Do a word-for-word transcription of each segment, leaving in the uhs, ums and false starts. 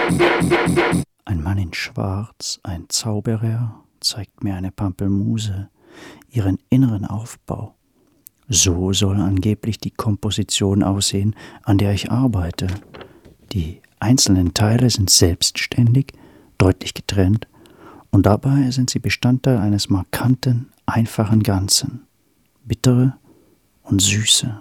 Ein Mann in Schwarz, ein Zauberer, zeigt mir eine Pampelmuse, ihren inneren Aufbau. So soll angeblich die Komposition aussehen, an der ich arbeite. Die einzelnen Teile sind selbstständig, deutlich getrennt, und dabei sind sie Bestandteil eines markanten, einfachen Ganzen. Bittere und Süße.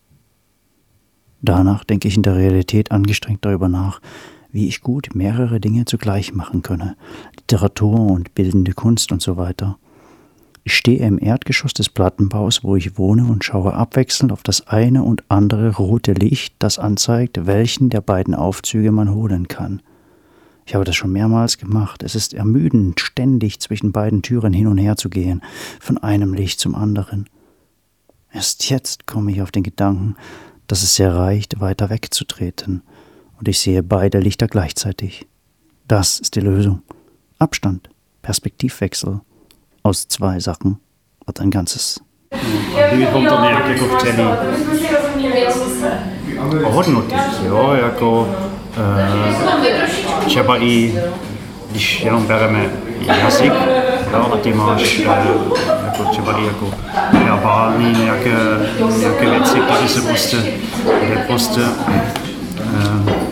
Danach denke ich in der Realität angestrengt darüber nach, wie ich gut mehrere Dinge zugleich machen könne, Literatur und bildende Kunst und so weiter. Ich stehe im Erdgeschoss des Plattenbaus, wo ich wohne, und schaue abwechselnd auf das eine und andere rote Licht, das anzeigt, welchen der beiden Aufzüge man holen kann. Ich habe das schon mehrmals gemacht. Es ist ermüdend, ständig zwischen beiden Türen hin und her zu gehen, von einem Licht zum anderen. Erst jetzt komme ich auf den Gedanken, dass es sehr reicht, weiter wegzutreten, und ich sehe beide Lichter gleichzeitig. Das ist die Lösung. Abstand, Perspektivwechsel. Aus zwei Sachen wird ein Ganzes. Budeš vám to nějak jako vcelý ohodnotit, jo, jako e, třeba i, když jenom bereme jazyk, jo, a ty máš e, jako třeba i jako verbální nějaké, nějaké věci, které se prostě, kde prostě e,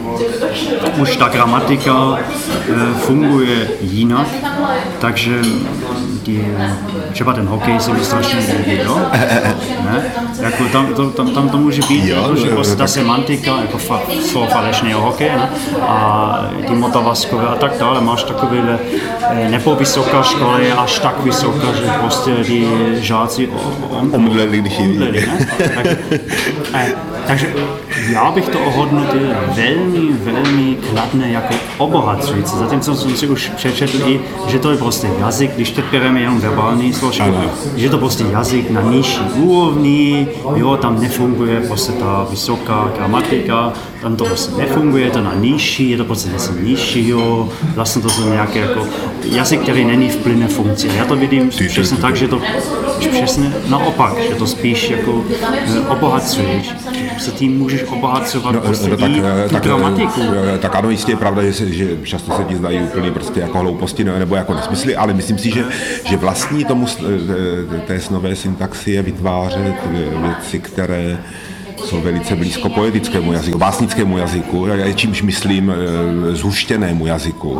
už ta gramatika e, funguje jinak, takže die, třeba ten hokej se mi strašně líbí, jo? Ne? Jako tam, to, tam, tam to může být, jo, protože prostě ta semantika, jako fa, slovo falešného hokeje, ne? A ty motavaskové a tak dále, máš takovýhle, nebo vysoká škola je až tak vysoká, že prostě ty žáci omdleli, když omdleli, ne? Tak, eh, takže já bych to ohodnotil velmi, velmi kladné jako obohacující. Zatímco jsem si už přečetl i, že to je prostě jazyk, když teď bereme jenom verbální složky, že to prostě jazyk na nižší úrovni, jo, tam nefunguje prostě ta vysoká gramatika, tam to prostě nefunguje, to na nižší, je to prostě něco nižšího, vlastně to jsou nějaké jako jazyk, který není v plné funkci. Já to vidím přesně tak, že to přesně naopak, že to spíš jako obohacuješ, se tím můžeš obohacovat no, prostě no, tak, i tak, tu gramatiku. Tak ano, jistě je pravda, že, se, že často se ti zdají úplně prostě jako hlouposti nebo jako nesmysly, ale myslím si, že, že vlastní tomu té snové syntaxi je vytvářet věci, které jsou velice blízko poetickému jazyku, básnickému jazyku, čímž myslím zhuštěnému jazyku,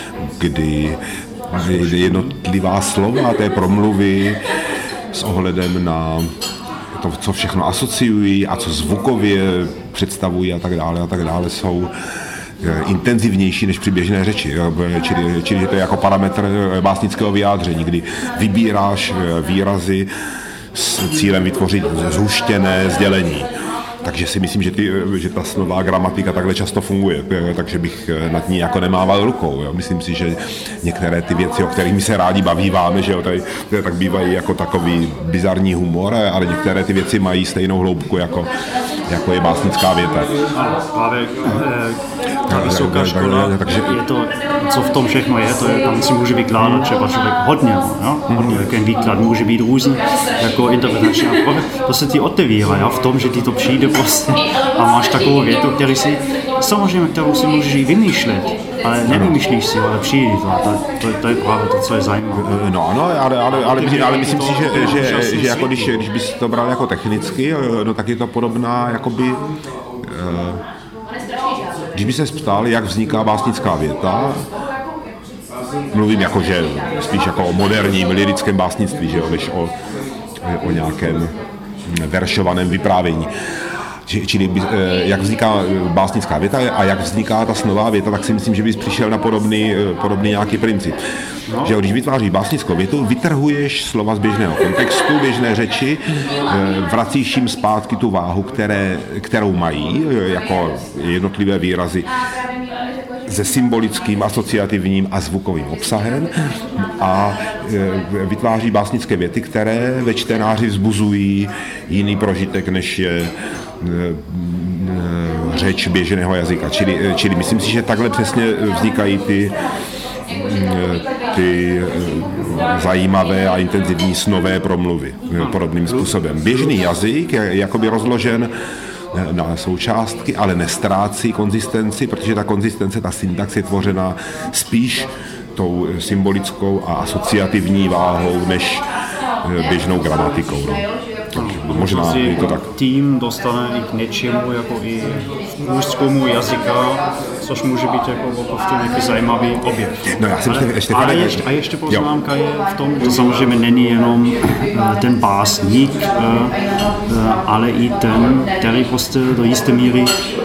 kdy jednotlivá slova té promluvy s ohledem na to, co všechno asociují a co zvukově představují a tak dále a tak dále, jsou intenzivnější než při běžné řeči. Čili, čili to je jako parametr básnického vyjádření, kdy vybíráš výrazy s cílem vytvořit zhuštěné sdělení. Takže si myslím, že, ty, že ta snová gramatika takhle často funguje, takže bych nad ní jako nemával rukou. Jo. Myslím si, že některé ty věci, o kterých my se rádi bavíváme, že jo, tady, tak bývají jako takový bizarní humor, ale některé ty věci mají stejnou hloubku, jako, jako je básnická věta. Právě ta vysoká škola, je to, co v tom všechno je, to je, tam si může vykládat třeba člověk hodně, jo? Hodně, ten výklad může být různý, jako interpretační. To se ti otevírá, jo? V tom, že ti to přijde prostě a máš takovou větu, který si, samozřejmě, kterou si můžeš i vymýšlet, ale nevymýšlíš si, ale přijde to. To, to, to je právě to, co je zajímavé. No ano, ale, ale, ale, ale, ale myslím si, že, že, že, že jako když, když bys to bral jako technicky, no tak je to podobná, jakoby, uh, když by se ptal, jak vzniká básnická věta, mluvím jako, že spíš jako o moderním lirickém básnictví, že jo, než o, o nějakém veršovaném vyprávění. Čili jak vzniká básnická věta a jak vzniká ta snová věta, tak si myslím, že bys přišel na podobný, podobný nějaký princip. No. Že když vytváříš básnickou větu, vytrhuješ slova z běžného kontextu, běžné řeči, vracíš jim zpátky tu váhu, které, kterou mají, jako jednotlivé výrazy se symbolickým, asociativním a zvukovým obsahem a vytváří básnické věty, které ve čtenáři vzbuzují jiný prožitek, než je řeč běžného jazyka. Čili, čili myslím si, že takhle přesně vznikají ty, ty zajímavé a intenzivní snové promluvy podobným způsobem. Běžný jazyk je jakoby rozložen na součástky, ale nestrácí konzistenci, protože ta konzistence, ta syntax je tvořena spíš tou symbolickou a asociativní váhou než běžnou gramatikou. No. Možná je to tak. Tým dostane i k něčemu, jako i v úzkomu jazyka, což může být jako v tom nějaký zajímavý objev. No, já jsem ale, ještě, ale ještě, a ještě poznámka jo. je v tom, že samozřejmě není jenom ten básník, ale i ten, který prostě do jisté míry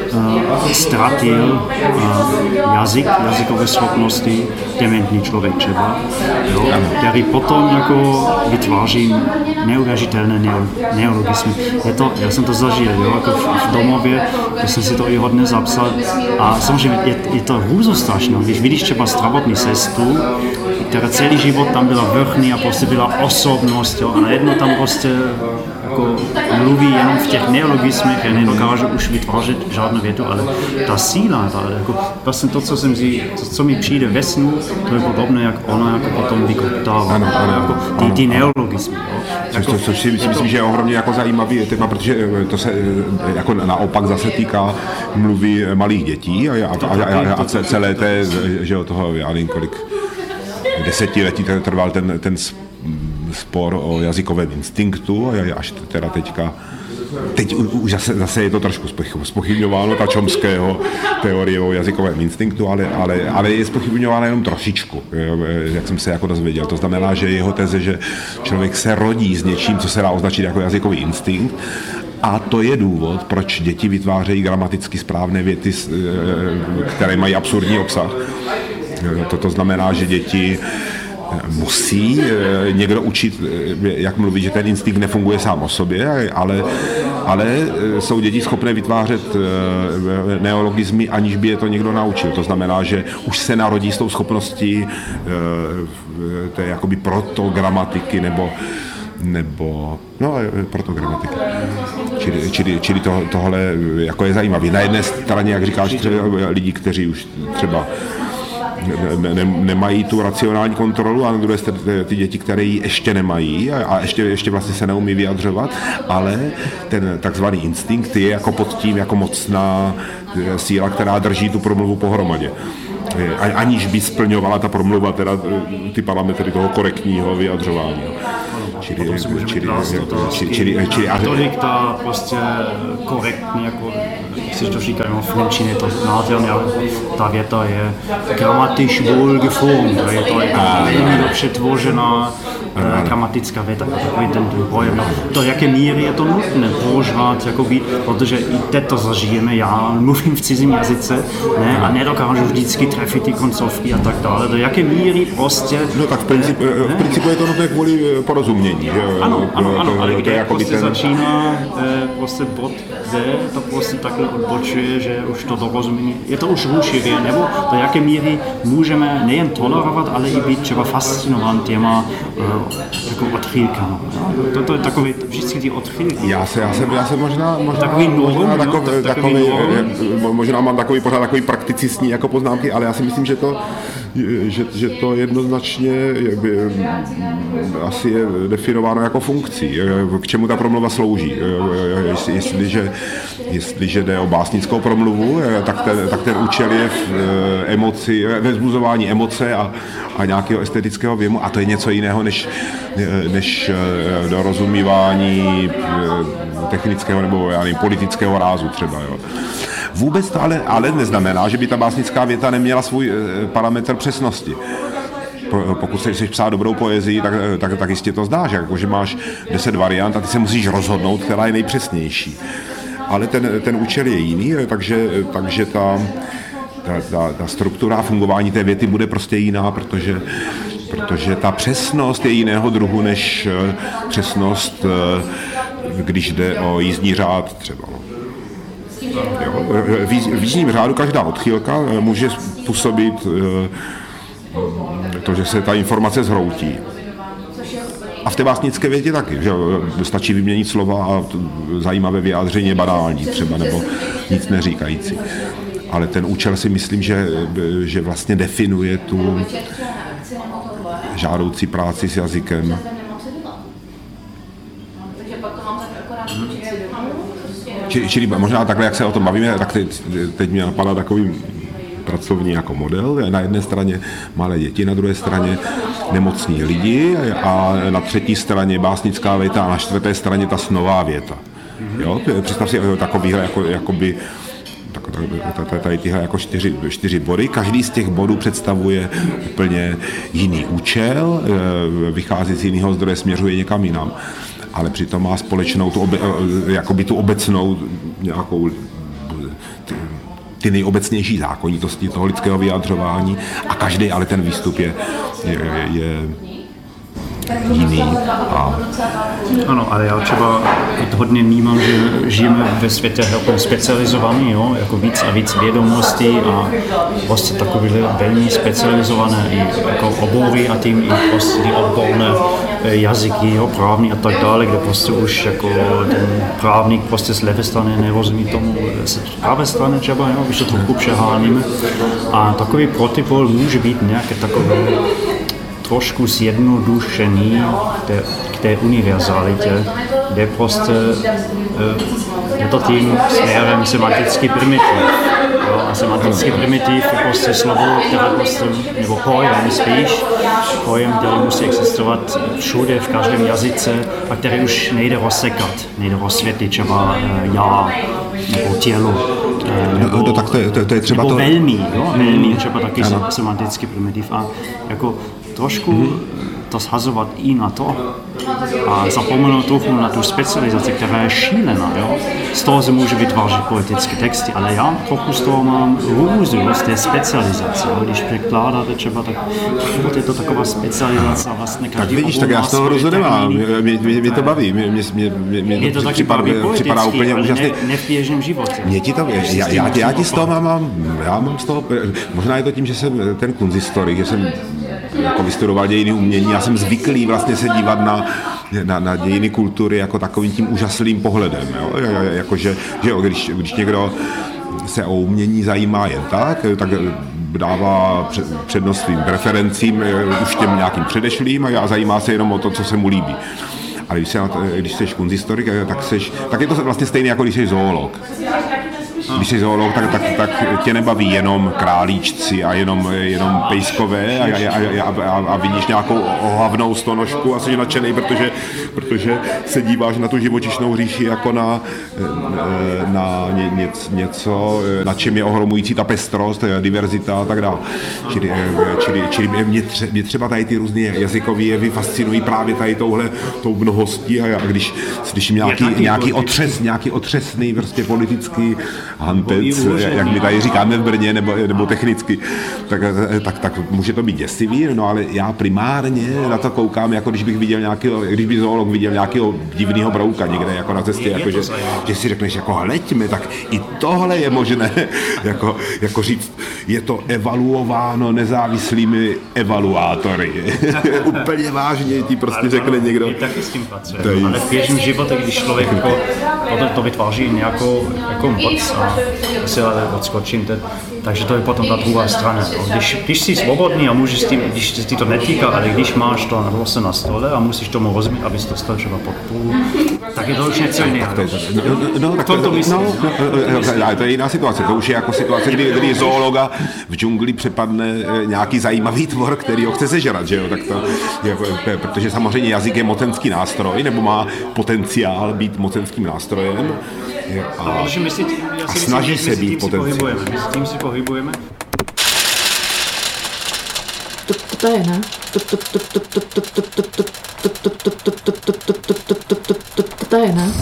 ztratil jazyk, jazykové schopnosti, dementní člověk třeba, jo, který potom jako vytváří neuvěřitelné neologismy. Je to, já jsem to zažil, jo, jako v, v domově, když jsem si to i hodně zapsal a samozřejmě je, je to hrůzostrašné, když vidíš třeba zdravotní sestru, která celý život tam byla vrchní a prostě byla osobnost, jo, a najednou tam prostě jako mluví jenom v těch neologismech a nedokáže už vytvářet žádnou větu, ale ta síla, ta, jako vlastně to, co, jsem si, to, co mi přijde ve snu, to je podobné, jak ona jako potom vykoptává, ano, ano, jako ty, ty neologismy. Což, to, což si myslím, že je ohromně jako zajímavý téma, protože to se jako naopak zase týká mluvy malých dětí a, a, a, a, a celé té, že od toho, já nevím kolik, desetiletí trval ten, ten spor o jazykovém instinktu a až teda teďka Teď už zase, zase je to trošku zpochybňováno, ta Chomského teorie o jazykovém instinktu, ale, ale, ale je zpochybňována jenom trošičku, jak jsem se jako dozvěděl. To znamená, že jeho teze, že člověk se rodí s něčím, co se dá označit jako jazykový instinkt, a to je důvod, proč děti vytvářejí gramaticky správné věty, které mají absurdní obsah. To znamená, že děti musí někdo učit, jak mluvit, že ten instinkt nefunguje sám o sobě, ale, ale jsou děti schopné vytvářet neologismy, aniž by je to někdo naučil. To znamená, že už se narodí s tou schopností té jakoby protogramatiky nebo nebo no, protogramatiky. Čili, čili, čili to, tohle jako je zajímavé. Na jedné straně, jak říkáš, lidi, kteří už třeba Ne, ne, nemají tu racionální kontrolu, a na druhé straně ty děti, které ji ještě nemají a ještě, ještě vlastně se neumí vyjadřovat, ale ten takzvaný instinkt je jako pod tím jako mocná síla, která drží tu promluvu pohromadě. Aniž by splňovala ta promluva teda ty parametry toho korektního vyjadřování. Čili, čili, čili, čili, čili, a tolik ta prostě korektní, jako když to říká, no, v němčině je to nádherně, ale ta věta je gramatisch wohl geformt, je to jako velmi dobře tvořená gramatická věta, takový ten, ten pojem. No, do jaké míry je to nutné používat, jakoby, protože i teď to zažijeme, já mluvím v cizím jazyce, ne, a nedokážu vždycky trefit ty koncovky a tak dále, do jaké míry prostě... No tak v principu, v principu je to nutné kvůli porozumění. Ano, ano, ano, ale kde prostě ten... začíná eh, prostě bod D, to prostě takhle odbočuje, že už to dorozumění, je to už rušivě, nebo do jaké míry můžeme nejen tolerovat, ale i být třeba fascinován těma eh, jako odchýlkama. To, to je takový, vždycky ty odchýlky. Já se, já se, já se možná, možná, takový možná, novum, takový, no, takový, takový možná mám takový pořád takový prakticistní jako poznámky, ale já si myslím, že to Že, že to jednoznačně je, je, asi je definováno jako funkcí, k čemu ta promluva slouží. Jestliže, jestliže jde o básnickou promluvu, tak ten, tak ten účel je v emoci, ve vzbuzování emoce a, a nějakého estetického věmu, a to je něco jiného než, než dorozumívání technického nebo já nevím, politického rázu třeba. Jo. Vůbec to ale, ale neznamená, že by ta básnická věta neměla svůj parametr přesnosti. Pokud chceš psát dobrou poezii, tak, tak, tak jistě to znáš, jako, že máš deset variant a ty se musíš rozhodnout, která je nejpřesnější. Ale ten, ten účel je jiný, takže, takže ta, ta, ta, ta struktura a fungování té věty bude prostě jiná, protože, protože ta přesnost je jiného druhu než přesnost, když jde o jízdní řád třeba. Jo, v jízdním řádu každá odchýlka může způsobit to, že se ta informace zhroutí. A v té básnické větě taky, že stačí vyměnit slova a zajímavé vyjádření je banální třeba, nebo nic neříkající. Ale ten účel si myslím, že, že vlastně definuje tu žádoucí práci s jazykem. čili, čili možná takhle, jak se o tom bavíme, tak teď, teď mě napadá takový pracovní jako model. Na jedné straně malé děti, na druhé straně nemocní lidi a na třetí straně básnická věta a na čtvrté straně ta snová věta. Jo? Představ si takovýhle jako, jakoby tady tyhle jako čtyři, čtyři body. Každý z těch bodů představuje úplně jiný účel, vychází z jiného zdroje, směřuje někam jinam. Ale přitom má společnou tu, obe, jakoby tu obecnou nějakou ty nejobecnější zákonitosti toho lidského vyjadřování a každý ale ten výstup je, je, je jiný. A... Ano, ale já třeba hodně vnímám, že žijeme ve světě jako specializovaný, jo? Jako víc a víc vědomostí a prostě takovýhle velmi specializované i jako obory a tím i prostě ty odborné jazyky, jo, právní a tak dále, kde prostě už jako ten právník prostě z levé strany nerozumí tomu z pravé strany třeba, jo, když to trochu přeháníme. A takový protipol může být nějaké takové trošku zjednodušení k té univerzalitě, kde prostě je to tím směrem semantický primitiv. Jo, a semantický primitiv je prostě slovo, které prostě, nebo pojem spíš, pojem, který musí existovat všude, v každém jazyce a který už nejde rozsekat, nejde rozsvětlit třeba já nebo tělo. Nebo, no, no, tak to je, to, to je třeba nebo to... velmi, jo, velmi je třeba taky ano. Semantický primitiv a jako trošku mm-hmm. to shazovat i na to a zapomenout trochu na tu specializaci, která je šílená. Jo? Z toho se může vytvářet poetické texty, ale já trochu z toho mám růzu z té specializace. Jo? Když překládáte třeba, tak je to taková specializace vlastně. Tak vidíš, tak já z toho rozhodně nemám. Mě, mě, mě to baví. Mě, mě, mě, mě je to, to připadá, připadá úplně úžasný. Ne, ne v běžném životě. Mě ti to, já, já, já ti z toho mám, mám, já mám z toho, možná je to tím, že jsem ten kunsthistorik, že jsem jako vystudoval dějiny umění, já jsem zvyklý vlastně se dívat na, na, na dějiny kultury jako takovým tím úžasným pohledem. Jo? Jako, že, že jo, když, když někdo se o umění zajímá jen tak, tak dává přednost svým preferencím, už těm nějakým předešlým a zajímá se jenom o to, co se mu líbí. Ale když, se, když jsi kunsthistorik, tak, seš, tak je to vlastně stejné, jako když jsi zoolog. Když jsi zoolog, tak, tak, tak tě nebaví jenom králíčci a jenom, jenom pejskové a, a, a, a, a vidíš nějakou ohavnou stonožku a jsi nadšenej, protože, protože se díváš na tu živočišnou říši jako na, na ně, něco, na čem je ohromující ta pestrost, diverzita a tak dále. Čili, čili, čili mě, tře, mě třeba tady ty různé jazykové jevy fascinují právě tady touhle tou mnohostí a když slyším nějaký, nějaký otřes, nějaký otřesný prostě politický hantec, jak my tady říkáme v Brně, nebo, nebo technicky, tak, tak, tak může to být děsivý, no ale já primárně na to koukám, jako když bych viděl nějakého, když by zoolog viděl nějakého divného brouka někde jako na cestě, jako že, že si řekneš, jako hleďme, tak i tohle je možné, jako, jako říct, je to evaluováno nezávislými evaluátory. Úplně vážně ti prostě řekne někdo. Je taky s tím patří, ale v běžném životě, když člověk jako, to vytváří nějakou jako moc a si ale odskočím, teď, takže to je potom ta druhá strana. Když, když jsi svobodný a můžeš s tím, když se ti to netýká, ale když máš to na, na stole a musíš tomu rozumět, abys dostal třeba podpůru, tak je to už něco jiného. No, no, tak to, to, myslím, no, no, no, to je jiná situace. To už je jako situace, kdy, kdy zoologa v džungli přepadne nějaký zajímavý tvor, který ho chce sežrat, že jo? Tak to je, protože samozřejmě jazyk je mocenský nástroj, nebo má potenciál být mocenským nástrojem. A, a, myslit, a snaží myslím, se být potenciál. Mezi tím si pohybujeme. To je, ne? To je, ne?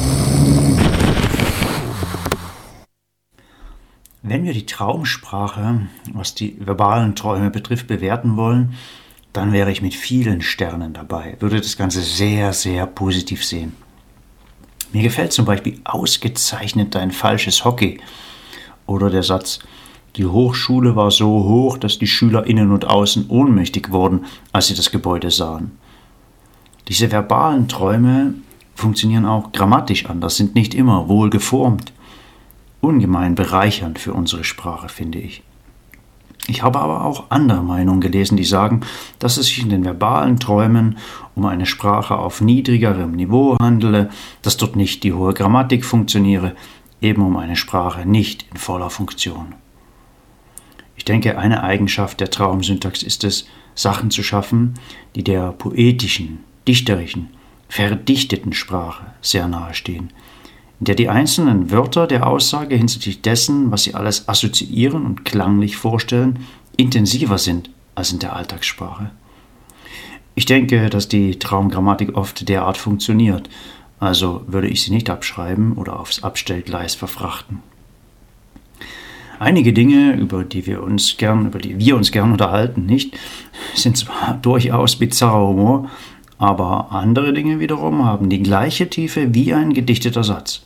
Wenn wir die Traumsprache, was die verbalen Träume betrifft, bewerten wollen, dann wäre ich mit vielen Sternen dabei, würde das Ganze sehr, sehr positiv sehen. Mir gefällt zum Beispiel ausgezeichnet dein falsches Hockey oder der Satz, die Hochschule war so hoch, dass die Schüler innen und außen ohnmächtig wurden, als sie das Gebäude sahen. Diese verbalen Träume funktionieren auch grammatisch anders, sind nicht immer wohl geformt. Ungemein bereichernd für unsere Sprache, finde ich. Ich habe aber auch andere Meinungen gelesen, die sagen, dass es sich in den verbalen Träumen um eine Sprache auf niedrigerem Niveau handele, dass dort nicht die hohe Grammatik funktioniere. eben um eine Sprache nicht in voller Funktion. Ich denke, eine Eigenschaft der Traumsyntax ist es, Sachen zu schaffen, die der poetischen, dichterischen, verdichteten Sprache sehr nahe stehen, in der die einzelnen Wörter der Aussage hinsichtlich dessen, was sie alles assoziieren und klanglich vorstellen, intensiver sind als in der Alltagssprache. Ich denke, dass die Traumgrammatik oft derart funktioniert, also würde ich sie nicht abschreiben oder aufs Abstellgleis verfrachten. Einige Dinge, über die wir uns gern, über die wir uns gern unterhalten, nicht, sind zwar durchaus bizarrer Humor, aber andere Dinge wiederum haben die gleiche Tiefe wie ein gedichteter Satz.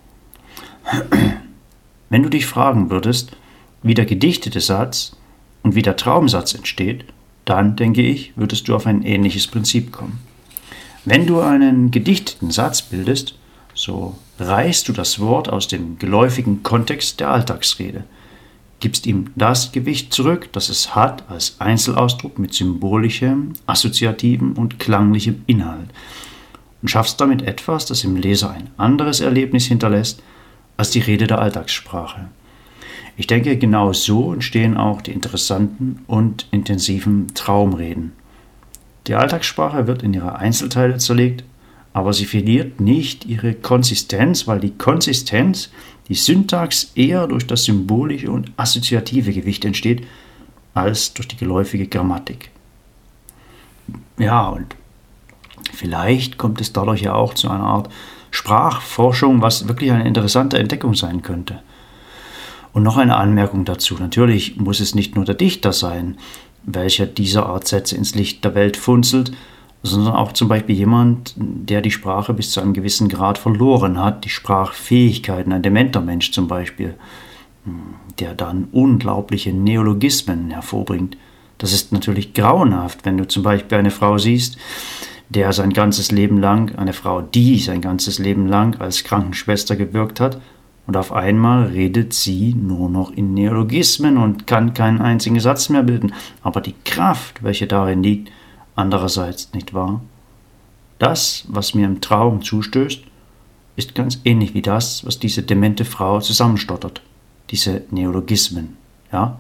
Wenn du dich fragen würdest, wie der gedichtete Satz und wie der Traumsatz entsteht, dann, denke ich, würdest du auf ein ähnliches Prinzip kommen. Wenn du einen gedichteten Satz bildest, so reißt du das Wort aus dem geläufigen Kontext der Alltagsrede, gibst ihm das Gewicht zurück, das es hat als Einzelausdruck mit symbolischem, assoziativem und klanglichem Inhalt und schaffst damit etwas, das im Leser ein anderes Erlebnis hinterlässt als die Rede der Alltagssprache. Ich denke, genau so entstehen auch die interessanten und intensiven Traumreden. Die Alltagssprache wird in ihre Einzelteile zerlegt, aber sie verliert nicht ihre Konsistenz, weil die Konsistenz, die Syntax eher durch das symbolische und assoziative Gewicht entsteht, als durch die geläufige Grammatik. Ja, und vielleicht kommt es dadurch ja auch zu einer Art Sprachforschung, was wirklich eine interessante Entdeckung sein könnte. Und noch eine Anmerkung dazu. Natürlich muss es nicht nur der Dichter sein, welcher diese Art Sätze ins Licht der Welt funzelt, sondern auch zum Beispiel jemand, der die Sprache bis zu einem gewissen Grad verloren hat, die Sprachfähigkeiten, ein dementer Mensch zum Beispiel, der dann unglaubliche Neologismen hervorbringt. Das ist natürlich grauenhaft, wenn du zum Beispiel eine Frau siehst, der sein ganzes Leben lang, eine Frau, die sein ganzes Leben lang als Krankenschwester gewirkt hat, und auf einmal redet sie nur noch in Neologismen und kann keinen einzigen Satz mehr bilden. Aber die Kraft, welche darin liegt, andererseits, nicht wahr? Das, was mir im Traum zustößt, ist ganz ähnlich wie das, was diese demente Frau zusammenstottert. Diese Neologismen, ja?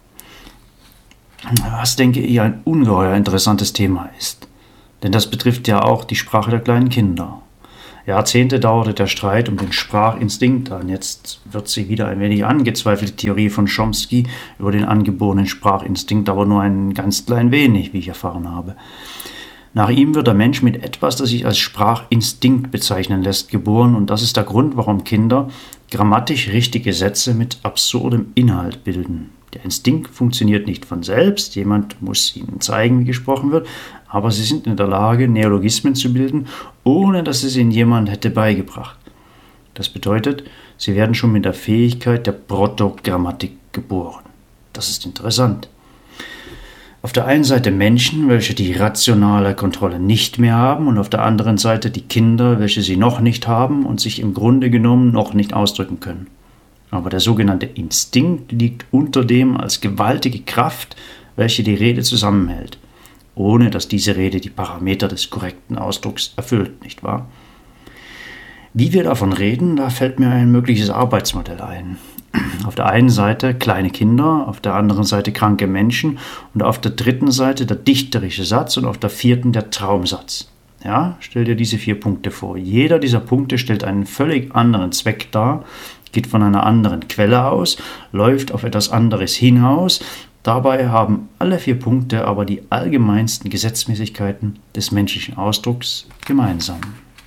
Was, denke ich, ein ungeheuer interessantes Thema ist. Denn das betrifft ja auch die Sprache der kleinen Kinder. Jahrzehnte dauerte der Streit um den Sprachinstinkt an. Jetzt wird sie wieder ein wenig angezweifelt, die Theorie von Chomsky über den angeborenen Sprachinstinkt, aber nur ein ganz klein wenig, wie ich erfahren habe. Nach ihm wird der Mensch mit etwas, das sich als Sprachinstinkt bezeichnen lässt, geboren, und das ist der Grund, warum Kinder grammatisch richtige Sätze mit absurdem Inhalt bilden. Der Instinkt funktioniert nicht von selbst, jemand muss ihnen zeigen, wie gesprochen wird, aber sie sind in der Lage, Neologismen zu bilden, ohne dass es ihnen jemand hätte beigebracht. Das bedeutet, sie werden schon mit der Fähigkeit der Protogrammatik geboren. Das ist interessant. Auf der einen Seite Menschen, welche die rationale Kontrolle nicht mehr haben, und auf der anderen Seite die Kinder, welche sie noch nicht haben und sich im Grunde genommen noch nicht ausdrücken können. Aber der sogenannte Instinkt liegt unter dem als gewaltige Kraft, welche die Rede zusammenhält, ohne dass diese Rede die Parameter des korrekten Ausdrucks erfüllt, nicht wahr? Wie wir davon reden, da fällt mir ein mögliches Arbeitsmodell ein. Auf der einen Seite kleine Kinder, auf der anderen Seite kranke Menschen und auf der dritten Seite der dichterische Satz und auf der vierten der Traumsatz. Ja, stell dir diese vier Punkte vor. Jeder dieser Punkte stellt einen völlig anderen Zweck dar, geht von einer anderen Quelle aus, läuft auf etwas anderes hinaus. Dabei haben alle vier Punkte aber die allgemeinsten Gesetzmäßigkeiten des menschlichen Ausdrucks gemeinsam.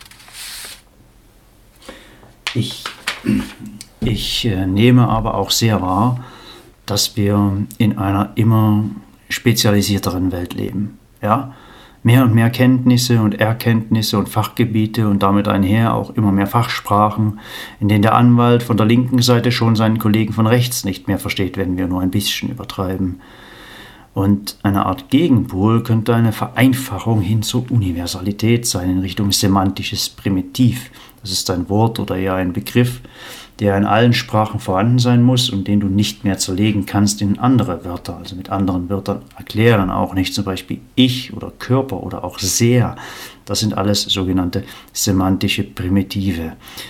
Ich, ich äh, nehme aber auch sehr wahr, dass wir in einer immer spezialisierteren Welt leben. Ja? Mehr und mehr Kenntnisse und Erkenntnisse und Fachgebiete und damit einher auch immer mehr Fachsprachen, in denen der Anwalt von der linken Seite schon seinen Kollegen von rechts nicht mehr versteht, wenn wir nur ein bisschen übertreiben. Und eine Art Gegenpol könnte eine Vereinfachung hin zur Universalität sein, in Richtung semantisches Primitiv. Das ist ein Wort oder eher ein Begriff, der in allen Sprachen vorhanden sein muss und den du nicht mehr zerlegen kannst in andere Wörter, also mit anderen Wörtern erklären, auch nicht zum Beispiel ich oder Körper oder auch sehr. Das sind alles sogenannte semantische Primitive.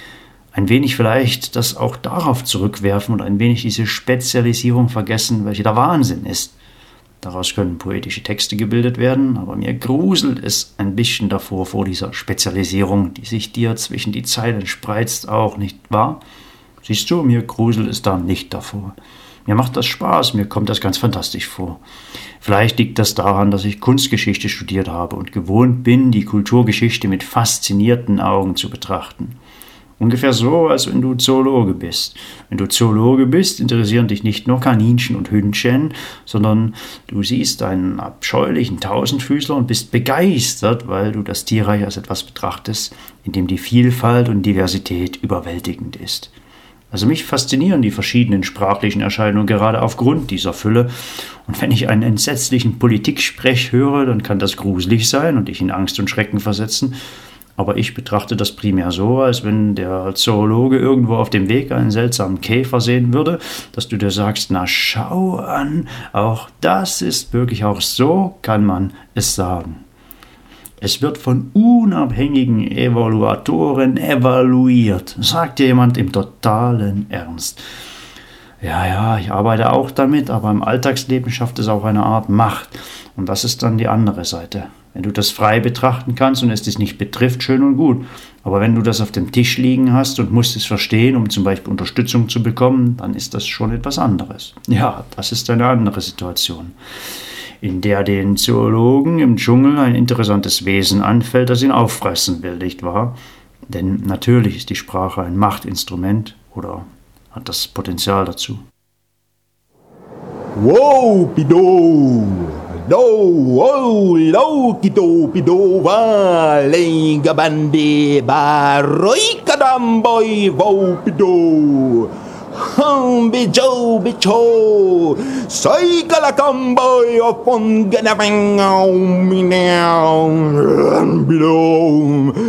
ein wenig vielleicht das auch darauf zurückwerfen und ein wenig diese Spezialisierung vergessen, welche der Wahnsinn ist. Daraus können poetische Texte gebildet werden, aber mir gruselt es ein bisschen davor, vor dieser Spezialisierung, die sich dir zwischen die Zeilen spreizt, auch, nicht wahr? Siehst du, mir gruselt es da nicht davor. Mir macht das Spaß, mir kommt das ganz fantastisch vor. Vielleicht liegt das daran, dass ich Kunstgeschichte studiert habe und gewohnt bin, die Kulturgeschichte mit faszinierten Augen zu betrachten. Ungefähr so, als wenn du Zoologe bist. Wenn du Zoologe bist, interessieren dich nicht nur Kaninchen und Hündchen, sondern du siehst einen abscheulichen Tausendfüßler und bist begeistert, weil du das Tierreich als etwas betrachtest, in dem die Vielfalt und Diversität überwältigend ist. Also mich faszinieren die verschiedenen sprachlichen Erscheinungen gerade aufgrund dieser Fülle. Und wenn ich einen entsetzlichen Politiksprech höre, dann kann das gruselig sein und dich in Angst und Schrecken versetzen. Aber ich betrachte das primär so, als wenn der Zoologe irgendwo auf dem Weg einen seltsamen Käfer sehen würde, dass du dir sagst, na schau an, auch das ist möglich, auch so kann man es sagen. Es wird von unabhängigen Evaluatoren evaluiert, sagt jemand im totalen Ernst. Ja, ja, ich arbeite auch damit, aber im Alltagsleben schafft es auch eine Art Macht. Und das ist dann die andere Seite. Wenn du das frei betrachten kannst und es dich nicht betrifft, schön und gut. Aber wenn du das auf dem Tisch liegen hast und musst es verstehen, um zum Beispiel Unterstützung zu bekommen, dann ist das schon etwas anderes. Ja, das ist eine andere Situation, in der den Zoologen im Dschungel ein interessantes Wesen anfällt, das ihn auffressen will, nicht wahr? Denn natürlich ist die Sprache ein Machtinstrument oder hat das Potenzial dazu. Wow, Pido! Do, oh, lo, Kido, Pido, va, lenga bandi, baroi, kadamboy, wow, Pido! Hum, bijo, bicho, soy calakamboy, o ponganavang, minao, bidom,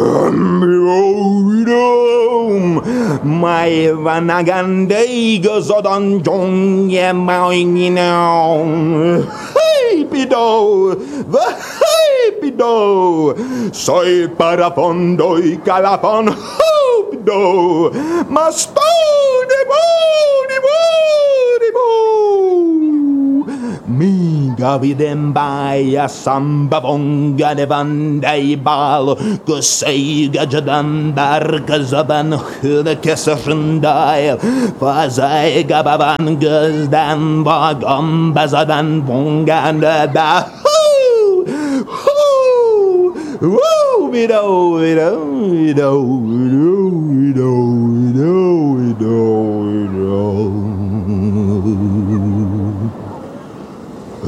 bidom, my vanagande, gozodon, jong, ye, maoinginao, hey, pido, hey, pido, soy parafondo y calafon, pido, masto. Mi gavidem baia samba bonga ne vandai bal kusei gajadan barka zaban hüde kesserndai fazai gabavan gazdan bagam bazadan bonga ne da hu hu hu bido bido bido bido bido bido bido